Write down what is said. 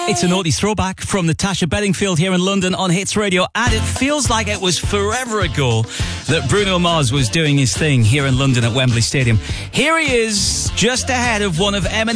It's a naughty throwback from Natasha Bedingfield here in London on Hits Radio, and it feels like it was forever ago that Bruno Mars was doing his thing here in London at Wembley Stadium. Here he is, just ahead of one of Eminem's